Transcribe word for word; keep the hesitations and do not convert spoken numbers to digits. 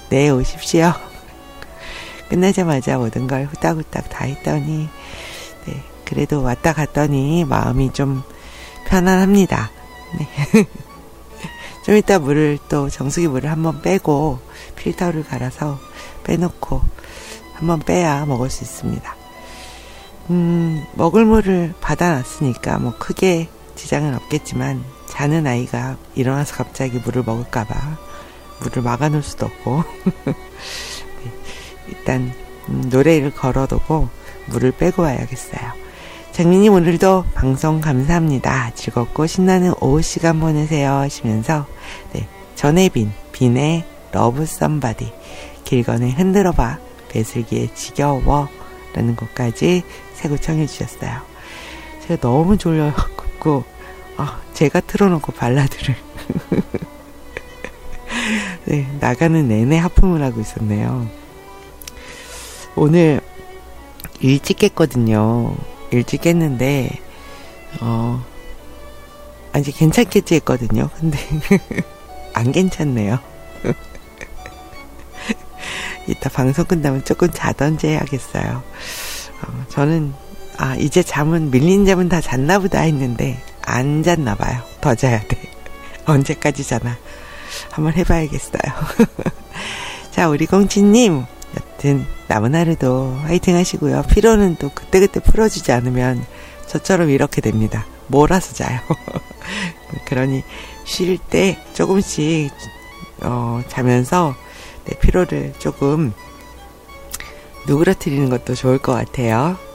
네, 오십시오. 끝나자마자 모든 걸 후딱후딱 다 했더니, 네, 그래도 왔다 갔더니 마음이 좀 편안합니다. 네. 좀 이따 물을 또 정수기 물을 한번 빼고 필터를 갈아서 빼놓고 한번 빼야 먹을 수 있습니다. 음, 먹을 물을 받아놨으니까 뭐 크게 지장은 없겠지만 자는 아이가 일어나서 갑자기 물을 먹을까봐 물을 막아놓을 수도 없고 네, 일단 음, 노래를 걸어두고 물을 빼고 와야겠어요. 장미님 오늘도 방송 감사합니다. 즐겁고 신나는 오후 시간 보내세요 하시면서 네, 전혜빈 빈의 러브 썸바디 길건의 흔들어봐 배슬기의 지겨워 라는 곡까지 새고 청해 주셨어요. 제가 너무 졸려갖고 어, 제가 틀어놓고 발라드를 네, 나가는 내내 하품을 하고 있었네요. 오늘 일찍 깼거든요. 일찍 깼는데 어 아직 괜찮겠지 했거든요. 근데 안 괜찮네요. 이따 방송 끝나면 조금 자던지 해야겠어요. 어, 저는 아 이제 잠은 밀린 잠은 다 잤나 보다 했는데 안 잤나 봐요. 더 자야 돼. 언제까지 자나 한번 해봐야겠어요. 자, 우리 공치님 여튼 남은 하루도 화이팅 하시고요. 피로는 또 그때그때 풀어주지 않으면 저처럼 이렇게 됩니다. 몰아서 자요. 그러니 쉴 때 조금씩 어, 자면서 내 피로를 조금 누그러뜨리는 것도 좋을 것 같아요.